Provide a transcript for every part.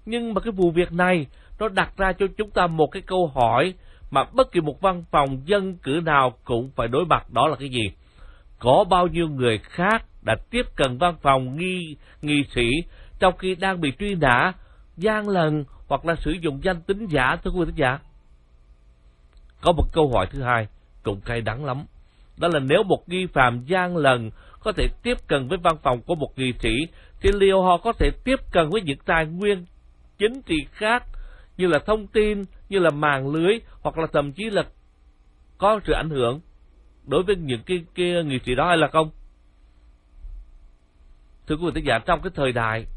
Nhưng mà cái vụ việc này nó đặt ra cho chúng ta một cái câu hỏi mà bất kỳ một văn phòng dân cử nào cũng phải đối mặt, đó là cái gì? Có bao nhiêu người khác đã tiếp cận văn phòng nghị sĩ trong khi đang bị truy nã, gian lận hoặc là sử dụng danh tính giả, thưa quý vị thính giả? Có một câu hỏi thứ hai cũng cay đắng lắm. Đó là nếu một nghi phạm gian lận có thể tiếp cận với văn phòng của một nghị sĩ, thì liệu họ có thể tiếp cận với những tài nguyên chính trị khác như là thông tin, như là mạng lưới, hoặc là thậm chí là có sự ảnh hưởng đối với những cái nghị sĩ đó hay là không? Thưa quý vị thính giả, trong cái thời đại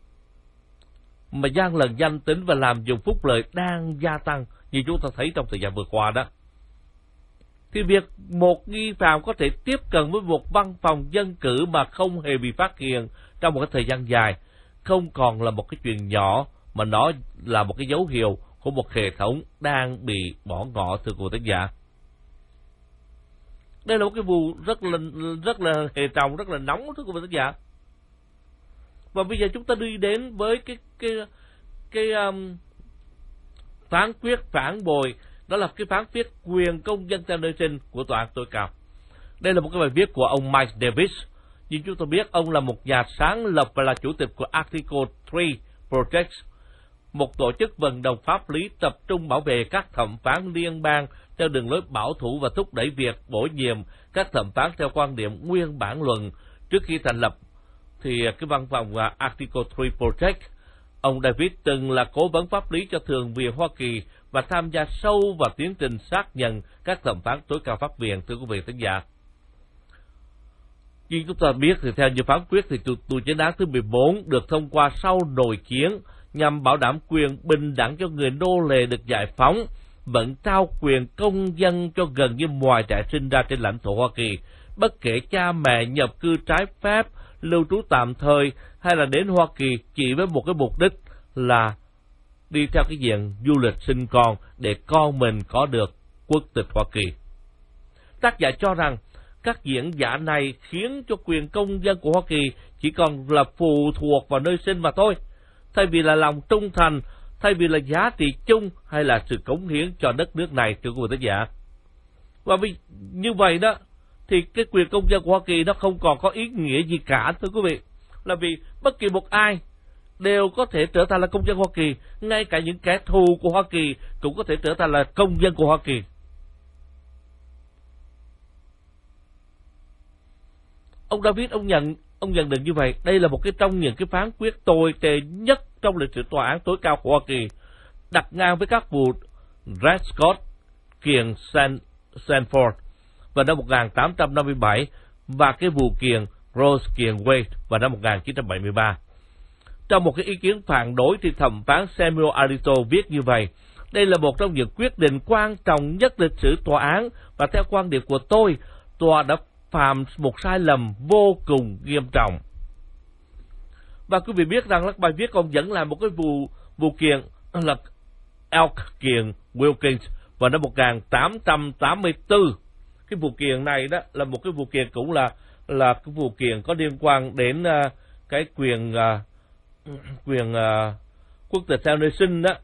mà gian lận danh tính và làm dùng phúc lợi đang gia tăng như chúng ta thấy trong thời gian vừa qua đó, thì việc một nghi phạm có thể tiếp cận với một văn phòng dân cử mà không hề bị phát hiện trong một cái thời gian dài không còn là một cái chuyện nhỏ, mà nó là một cái dấu hiệu của một hệ thống đang bị bỏ ngỏ, thưa quý vị thính giả. Đây là một cái vụ rất là hệ trọng, rất là nóng, thưa quý vị thính giả. Và bây giờ chúng ta đi đến với cái phán quyết phản bội, đó là cái phán quyết quyền công dân theo nơi sinh của tòa án tối cao. Đây là một cái bài viết của ông Mike Davis. Như chúng ta biết, ông là một nhà sáng lập và là chủ tịch của Article 3 Project, một tổ chức vận động pháp lý tập trung bảo vệ các thẩm phán liên bang theo đường lối bảo thủ và thúc đẩy việc bổ nhiệm các thẩm phán theo quan điểm nguyên bản luận. Trước khi thành lập thì cái văn phòng Article 3 Project, ông David từng là cố vấn pháp lý cho Thượng viện Hoa Kỳ và tham gia sâu vào tiến trình xác nhận các thẩm phán tối cao pháp viện, thưa quý vị khán giả. Như chúng ta biết thì theo như phán quyết thì tù chính án thứ 14 được thông qua sau nội chiến nhằm bảo đảm quyền bình đẳng cho người nô lệ được giải phóng, vẫn trao quyền công dân cho gần như mọi trẻ sinh ra trên lãnh thổ Hoa Kỳ, bất kể cha mẹ nhập cư trái phép, lưu trú tạm thời hay là đến Hoa Kỳ chỉ với một cái mục đích là đi theo cái diện du lịch sinh con để con mình có được quốc tịch Hoa Kỳ. Tác giả cho rằng các diễn giả này khiến cho quyền công dân của Hoa Kỳ chỉ còn là phụ thuộc vào nơi sinh mà thôi, thay vì là lòng trung thành, thay vì là giá trị chung hay là sự cống hiến cho đất nước này, thưa quý vị khán giả. Và như vậy đó thì cái quyền công dân của Hoa Kỳ nó không còn có ý nghĩa gì cả, thưa quý vị. Là vì bất kỳ một ai đều có thể trở thành là công dân Hoa Kỳ, ngay cả những kẻ thù của Hoa Kỳ cũng có thể trở thành là công dân của Hoa Kỳ. Ông David ông nhận định như vậy. Đây là một cái trong những cái phán quyết tồi tệ nhất trong lịch sử tòa án tối cao của Hoa Kỳ, đặt ngang với các vụ Dred Scott kiện Sanford vào năm 1857 và cái vụ kiện Rose kiện Wade vào năm 1973. Trong một cái ý kiến phản đối thì thẩm phán Samuel Alito viết như vậy: đây là một trong những quyết định quan trọng nhất lịch sử tòa án, và theo quan điểm của tôi, tòa đã phạm một sai lầm vô cùng nghiêm trọng. Và quý vị biết rằng là bài viết còn dẫn lại một cái vụ kiện là Elk kiện Wilkins vào năm 1884. Cái vụ kiện này đó là một cái vụ kiện cũng là cái vụ kiện có liên quan đến cái quyền quốc tịch theo nơi sinh đó.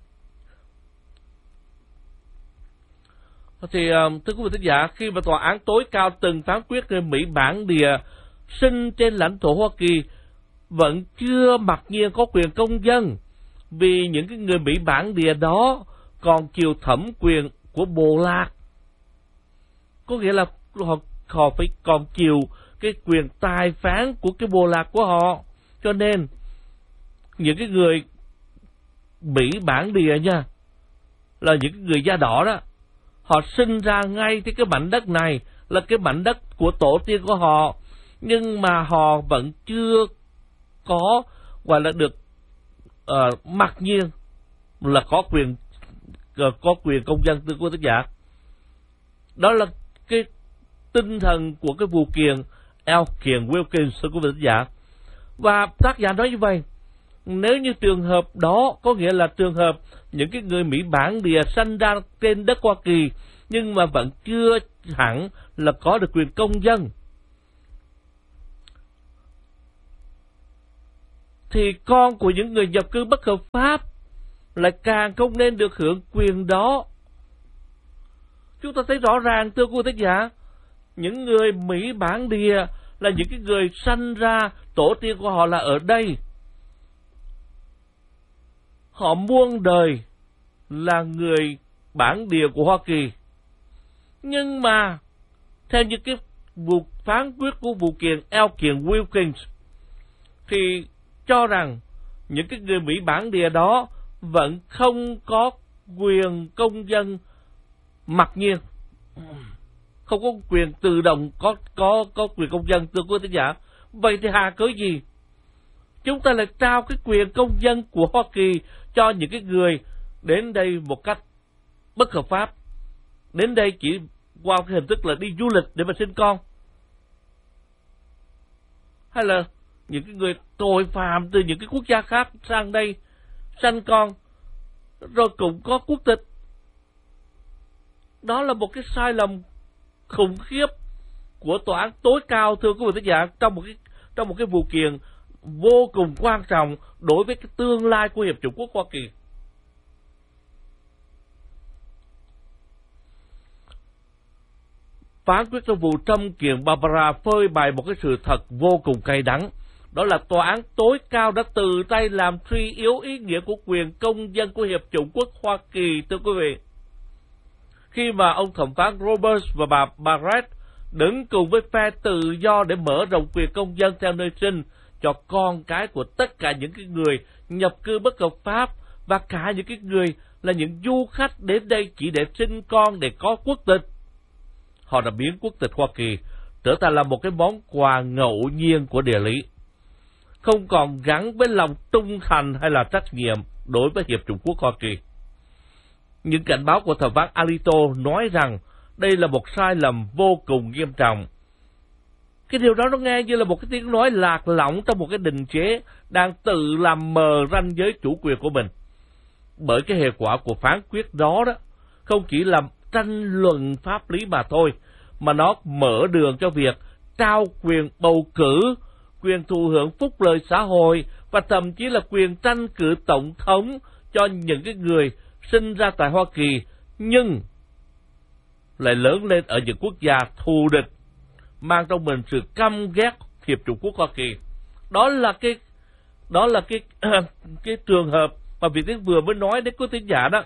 Thì thưa quý vị thính giả, khi mà tòa án tối cao từng phán quyết người Mỹ bản địa sinh trên lãnh thổ Hoa Kỳ vẫn chưa mặc nhiên có quyền công dân, vì những cái người Mỹ bản địa đó còn chịu thẩm quyền của bộ lạc. Có nghĩa là họ phải còn chịu cái quyền tài phán của cái bộ lạc của họ. Cho nên những cái người Mỹ bản địa nha, là những người da đỏ đó, họ sinh ra ngay trên cái mảnh đất này, là cái mảnh đất của tổ tiên của họ, nhưng mà họ vẫn chưa có gọi là được mặc nhiên là có quyền công dân, thưa quý vị giả. Đó là cái tinh thần của cái vụ kiện Elk kiện Wilkins, thưa quý vị giả. Và tác giả nói như vậy: nếu như trường hợp đó có nghĩa là trường hợp những cái người Mỹ bản địa sinh ra trên đất Hoa Kỳ nhưng mà vẫn chưa hẳn là có được quyền công dân, thì con của những người nhập cư bất hợp pháp lại càng không nên được hưởng quyền đó. Chúng ta thấy rõ ràng, thưa quý vị thính giả, những người Mỹ bản địa là những cái người sanh ra, tổ tiên của họ là ở đây. Họ muôn đời là người bản địa của Hoa Kỳ. Nhưng mà theo những cái vụ phán quyết của vụ kiện Elkin Wilkins thì cho rằng những cái người Mỹ bản địa đó vẫn không có quyền công dân mặc nhiên, không có quyền tự động có quyền công dân, thưa quý thính giả. Vậy thì hà cớ gì chúng ta lại trao cái quyền công dân của Hoa Kỳ cho những cái người đến đây một cách bất hợp pháp, đến đây chỉ qua cái hình thức là đi du lịch để mà sinh con, hay là những cái người tội phạm từ những cái quốc gia khác sang đây sanh con rồi cũng có quốc tịch. Đó là một cái sai lầm khủng khiếp của tòa án tối cao, thưa quý vị thính giả, trong một cái vụ kiện vô cùng quan trọng đối với cái tương lai của Hiệp chủng quốc Hoa Kỳ. Phán quyết trong vụ Trump kiện Barbara phơi bày một cái sự thật vô cùng cay đắng. Đó là tòa án tối cao đã tự tay làm suy yếu ý nghĩa của quyền công dân của Hiệp chủng quốc Hoa Kỳ, thưa quý vị. Khi mà ông thẩm phán Roberts và bà Barrett đứng cùng với phe tự do để mở rộng quyền công dân theo nơi sinh cho con cái của tất cả những cái người nhập cư bất hợp pháp và cả những cái người là những du khách đến đây chỉ để sinh con, để có quốc tịch. Họ đã biến quốc tịch Hoa Kỳ trở thành là một cái món quà ngẫu nhiên của địa lý, không còn gắn với lòng trung thành hay là trách nhiệm đối với Hiệp chủng quốc Hoa Kỳ. Những cảnh báo của thẩm phán Alito nói rằng đây là một sai lầm vô cùng nghiêm trọng. Cái điều đó nó nghe như là một cái tiếng nói lạc lõng trong một cái đình chế đang tự làm mờ ranh giới chủ quyền của mình. Bởi cái hệ quả của phán quyết đó không chỉ là tranh luận pháp lý mà thôi, mà nó mở đường cho việc trao quyền bầu cử, quyền thụ hưởng phúc lợi xã hội và thậm chí là quyền tranh cử tổng thống cho những cái người sinh ra tại Hoa Kỳ nhưng lại lớn lên ở những quốc gia thù địch, mang trong mình sự căm ghét Hiệp chủng quốc Hoa Kỳ. Đó là cái trường hợp mà Việt Tiến vừa mới nói đến quý tín giả đó,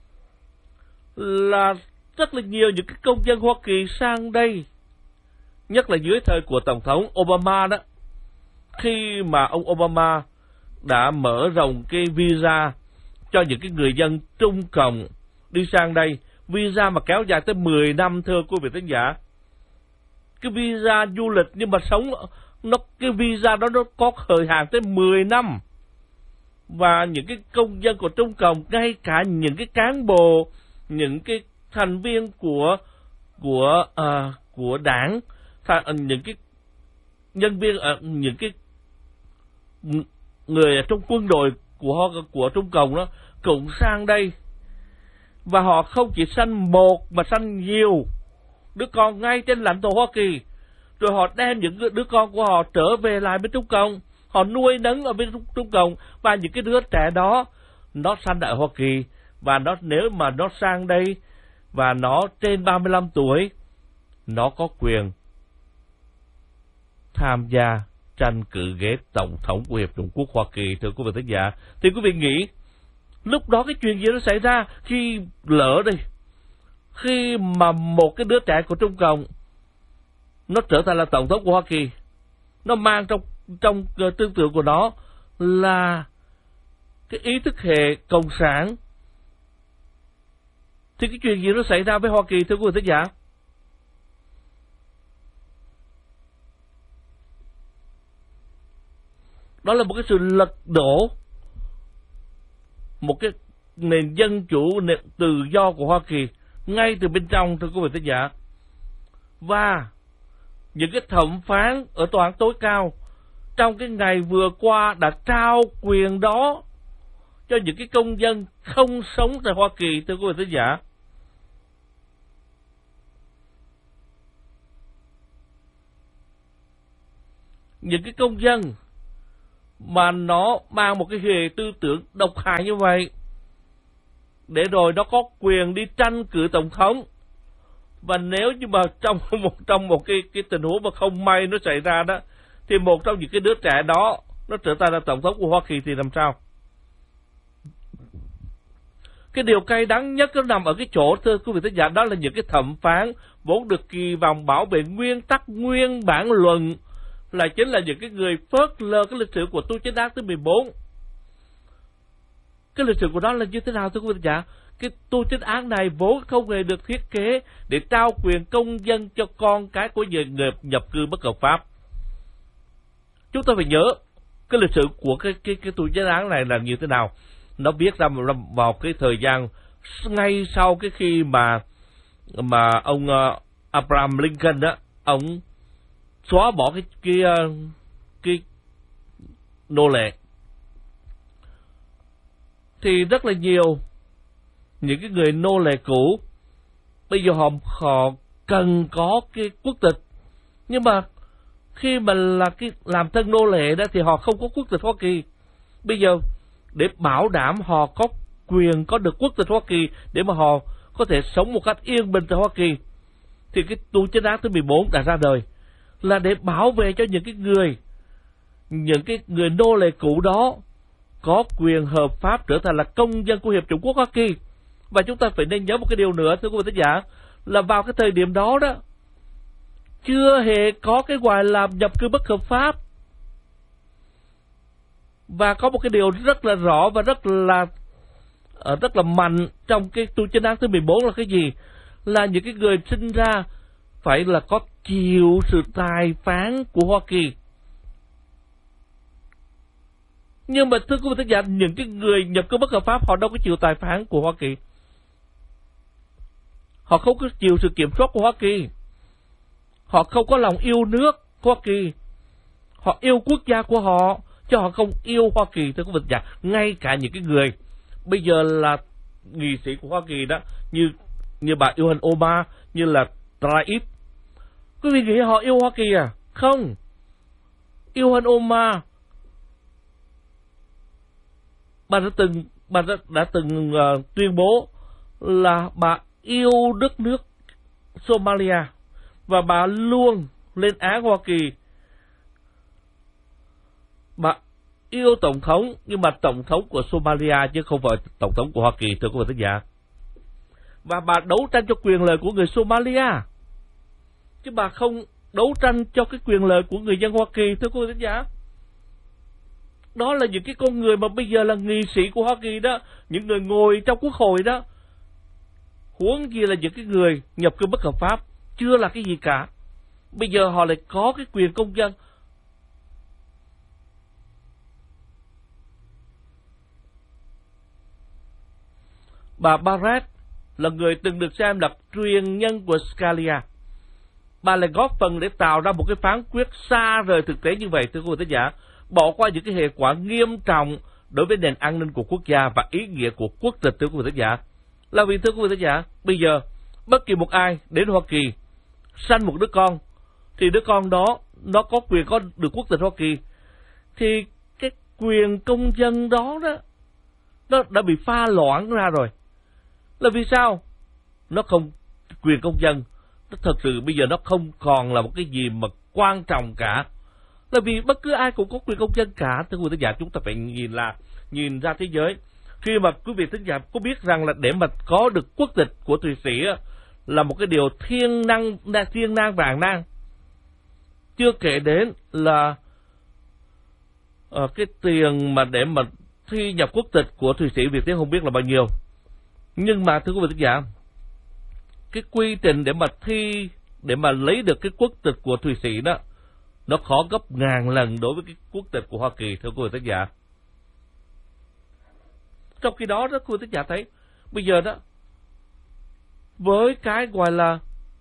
là rất là nhiều những cái công dân Hoa Kỳ sang đây, nhất là dưới thời của Tổng thống Obama đó. Khi mà ông Obama đã mở rộng cái visa cho những cái người dân Trung Cộng đi sang đây, visa mà kéo dài tới 10 năm, thưa quý vị thính giả. Cái visa du lịch nhưng mà sống cái visa đó nó có thời hạn tới 10 năm. Và những cái công dân của Trung Cộng, ngay cả những cái cán bộ, những cái thành viên của đảng, những cái nhân viên, những cái người ở trong quân đội của Trung Cộng đó cũng sang đây, và họ không chỉ sanh một mà sanh nhiều đứa con ngay trên lãnh thổ Hoa Kỳ, rồi họ đem những đứa con của họ trở về lại bên Trung Cộng, họ nuôi nấng ở bên Trung Cộng, và những cái đứa trẻ đó nó sanh tại Hoa Kỳ, và nếu mà nó sang đây và nó trên 35 tuổi, nó có quyền tham gia tranh cử ghế tổng thống của Hiệp chủng quốc Hoa Kỳ, thưa quý vị thính giả. Thì quý vị nghĩ lúc đó cái chuyện gì nó xảy ra khi khi mà một cái đứa trẻ của Trung Cộng nó trở thành là tổng thống của Hoa Kỳ, nó mang trong tư tưởng của nó là cái ý thức hệ cộng sản, thì cái chuyện gì nó xảy ra với Hoa Kỳ, thưa quý vị thính giả? Đó là một cái sự lật đổ một cái nền dân chủ, nền tự do của Hoa Kỳ ngay từ bên trong, thưa quý vị thính giả. Và những cái thẩm phán ở tòa án tối cao trong cái ngày vừa qua đã trao quyền đó cho những cái công dân không sống tại Hoa Kỳ, thưa quý vị thính giả. Những cái công dân mà nó mang một cái hệ tư tưởng độc hại như vậy, để rồi nó có quyền đi tranh cử tổng thống. Và nếu như mà trong một cái tình huống mà không may nó xảy ra đó, thì một trong những cái đứa trẻ đó nó trở thành là tổng thống của Hoa Kỳ thì làm sao? Cái điều cay đắng nhất nó nằm ở cái chỗ, thưa quý vị thính giả, đó là những cái thẩm phán vốn được kỳ vọng bảo vệ nguyên tắc, nguyên bản luận, là chính là những cái người phớt lờ cái lịch sử của tu chính án thứ 14. Cái lịch sử của nó là như thế nào, thưa quý vị thính giả? Cái tu chính án này vốn không hề được thiết kế để trao quyền công dân cho con cái của những người nhập cư bất hợp pháp. Chúng ta phải nhớ cái lịch sử của cái tu chính án này là như thế nào. Nó viết ra vào cái thời gian ngay sau cái khi mà ông Abraham Lincoln đó, ông xóa bỏ cái nô lệ, thì rất là nhiều những cái người nô lệ cũ bây giờ họ cần có cái quốc tịch, nhưng mà khi mà làm thân nô lệ đó thì họ không có quốc tịch Hoa Kỳ. Bây giờ để bảo đảm họ có quyền có được quốc tịch Hoa Kỳ để mà họ có thể sống một cách yên bình tại Hoa Kỳ, thì cái tu chính án thứ 14 đã ra đời là để bảo vệ cho những cái người nô lệ cũ đó có quyền hợp pháp trở thành là công dân của Hiệp chủng quốc Hoa Kỳ. Và chúng ta phải nên nhớ một cái điều nữa, thưa quý vị thính giả, là vào cái thời điểm đó đó, chưa hề có cái gọi là nhập cư bất hợp pháp. Và có một cái điều rất là rõ và rất là mạnh trong cái tu chính án thứ 14 là cái gì? Là những cái người sinh ra phải là có chịu sự tài phán của Hoa Kỳ. Nhưng mà thưa quý vị thính giả, những cái người nhập cư bất hợp pháp họ đâu có chịu tài phán của Hoa Kỳ. Họ không có chịu sự kiểm soát của Hoa Kỳ. Họ không có lòng yêu nước Hoa Kỳ. Họ yêu quốc gia của họ, chứ họ không yêu Hoa Kỳ, thưa quý vị thính giả. Ngay cả những cái người bây giờ là nghị sĩ của Hoa Kỳ đó, như bà Ilhan Omar, như là Tlaib, quý vị nghĩ họ yêu Hoa Kỳ à? Không. Ilhan Omar, bà đã từng tuyên bố là bà yêu đất nước Somalia và bà luôn lên án Hoa Kỳ. Bà yêu tổng thống, nhưng mà tổng thống của Somalia chứ không phải tổng thống của Hoa Kỳ, thưa quý vị thính giả. Và bà đấu tranh cho quyền lợi của người Somalia, chứ bà không đấu tranh cho cái quyền lợi của người dân Hoa Kỳ, thưa quý vị thính giả. Đó là những cái con người mà bây giờ là nghị sĩ của Hoa Kỳ đó, những người ngồi trong quốc hội đó, huống gì là những cái người nhập cư bất hợp pháp, chưa là cái gì cả. Bây giờ họ lại có cái quyền công dân. Bà Barrett là người từng được xem là truyền nhân của Scalia. Bà lại góp phần để tạo ra một cái phán quyết xa rời thực tế như vậy, thưa quý vị thính giả, bỏ qua những cái hệ quả nghiêm trọng đối với nền an ninh của quốc gia và ý nghĩa của quốc tịch, thưa quý vị thính giả. Là vì, thưa quý vị thính giả, bây giờ bất kỳ một ai đến Hoa Kỳ sanh một đứa con, thì đứa con đó nó có quyền có được quốc tịch Hoa Kỳ, thì cái quyền công dân đó nó đã bị pha loãng ra rồi. Là vì sao? Nó không, quyền công dân nó thật sự bây giờ nó không còn là một cái gì mà quan trọng cả. Là vì bất cứ ai cũng có quyền công dân cả, thưa quý vị thính giả. Chúng ta phải nhìn ra thế giới. Khi mà quý vị thính giả có biết rằng là để mà có được quốc tịch của Thụy Sĩ là một cái điều thiên nan vạn nan. Chưa kể đến là cái tiền mà để mà thi nhập quốc tịch của Thụy Sĩ, Việt Tiến không biết là bao nhiêu. Nhưng mà thưa quý vị thính giả, cái quy trình để mà lấy được cái quốc tịch của Thụy Sĩ đó, nó khó gấp ngàn lần đối với cái quốc tịch của Hoa Kỳ, thưa quý vị thính giả. Trong khi đó, quý vị thính giả thấy bây giờ đó, với cái gọi là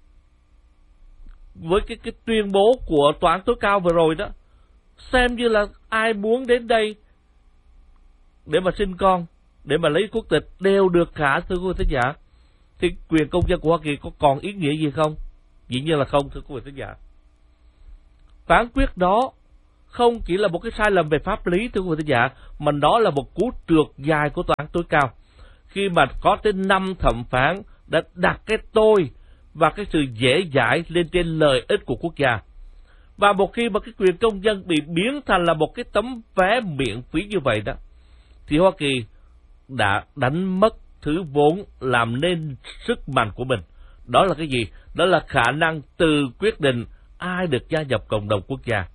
với cái tuyên bố của tòa án tối cao vừa rồi đó, xem như là ai muốn đến đây để mà sinh con, để mà lấy quốc tịch đều được cả, thưa quý vị thính giả. Thì quyền công dân của Hoa Kỳ có còn ý nghĩa gì không? Dĩ nhiên là không, thưa quý vị thính giả. Phán quyết đó không chỉ là một cái sai lầm về pháp lý, thưa quý vị thính giả, mà đó là một cú trượt dài của tòa án tối cao. Khi mà có tới 5 thẩm phán đã đặt cái tôi và cái sự dễ dãi lên trên lợi ích của quốc gia. Và một khi mà cái quyền công dân bị biến thành là một cái tấm vé miễn phí như vậy đó, thì Hoa Kỳ đã đánh mất thứ vốn làm nên sức mạnh của mình. Đó là cái gì? Đó là khả năng tự quyết định ai được gia nhập cộng đồng quốc gia.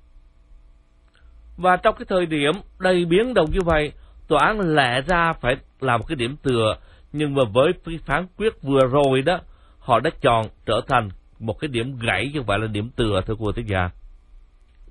Và trong cái thời điểm đầy biến động như vậy, tòa án lẽ ra phải làm một cái điểm tựa, nhưng mà với cái phán quyết vừa rồi đó, họ đã chọn trở thành một cái điểm gãy chứ không phải là điểm tựa, thưa quý vị thính giả.